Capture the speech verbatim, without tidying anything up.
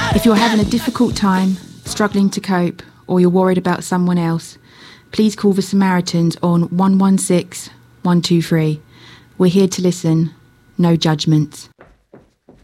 If you're having a difficult time, struggling to cope, or you're worried about someone else, please call the Samaritans on one one six, one two three. We're here to listen. No judgments.